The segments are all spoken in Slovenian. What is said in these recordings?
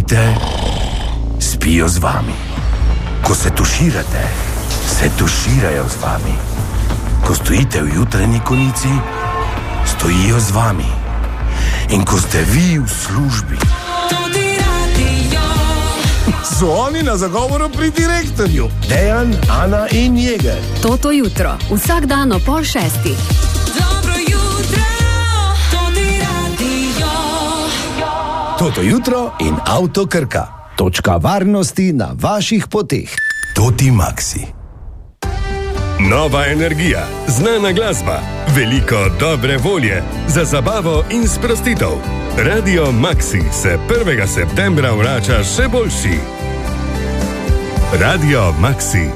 spite, spijo z vami. Ko se tuširate, se tuširajo z vami. Ko stojite v jutranji konici, stojijo z vami. In ko ste vi v službi, so oni na zagovoru pri direktorju. Dejan, Ana in Jeger. Toto jutro, vsak dan o 5:30. Dobro jutro, Toti Radio. Toto jutro in Avto Krka. Točka varnosti na vaših poteh. Toti Maxi. Nova energija, znana glasba, veliko dobre volje za zabavo in sprostitev. Radio Maxi se 1. septembra vrača še boljši. Radio Maxi.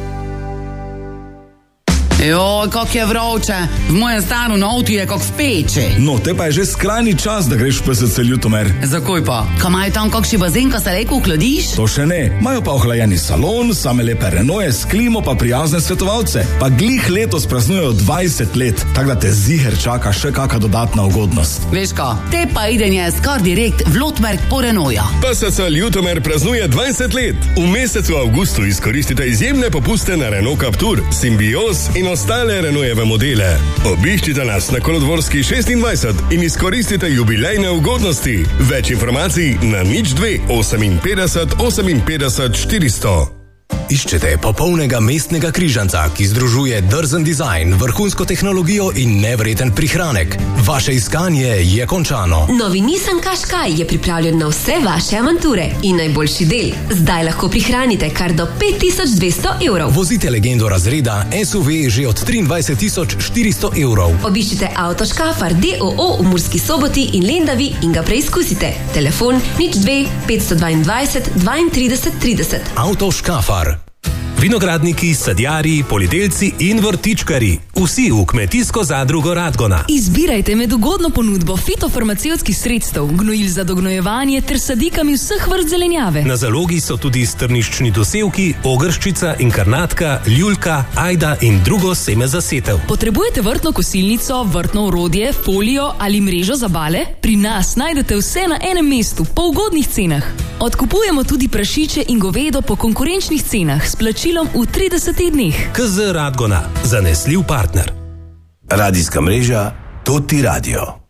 Joj, kako je vroče, v mojem stanu na avtu je kot v peči. No, te pa je že skrajni čas, da greš v PSC Ljutomer. Zakaj pa? Ko imajo tam kakšni bazen, ko se lejko ohladiš? To še ne, imajo pa ohlajeni salon, same lepe Renaultje s klimo pa prijazne svetovalce. Pa glih letos praznujejo 20 let, tako da te ziher čaka še kakšna dodatna ugodnost. Veš ko, te pa idenje skar direkt v Lotmerk po Renaultja. PSC Ljutomer praznuje 20 let. V mesecu avgustu izkoristite izjemne popuste na Renault Captur, Symbios in ostale Renaultjeve modele. Obiščite nas na Kolodvorski 26 in izkoristite jubilejne ugodnosti. Več informacij na 02 58 58 400. Iščete popolnega mestnega križanca, ki združuje drzen dizajn, vrhunsko tehnologijo in nevreten prihranek. Vaše iskanje je končano. Novi Nissan Qashqai je pripravljen na vse vaše avanture in najboljši del. Zdaj lahko prihranite kar do 5200 evrov. Vozite legendo razreda SUV že od 23 400 evrov. Obiščite Avto Škafar DOO v Murski Soboti in Lendavi in ga preizkusite. Telefon 02 522 32 30. Avto Škafar. Vinogradniki, sadjarji, poljedelci in vrtičkari. Vsi v kmetijsko zadrugo Radgona. Izbirajte med ugodno ponudbo fitofarmacevtskih sredstev, gnojil za dognojevanje ter sadikami vseh vrst zelenjave. Na zalogi so tudi strniščni dosevki, ogrščica, inkarnatka, ljuljka, ajda in drugo seme za setev. Potrebujete vrtno kosilnico, vrtno orodje, folijo ali mrežo za bale? Pri nas najdete vse na enem mestu, po ugodnih cenah. Odkupujemo tudi prašiče in govedo po konkurenčnih cenah s plačilom v 30 dneh. KZ Radgona, zanesljiv partner. Radijska mreža Toti Radio.